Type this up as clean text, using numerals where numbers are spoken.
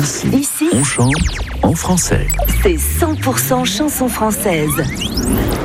Ici, on chante en français. C'est 100% chanson française.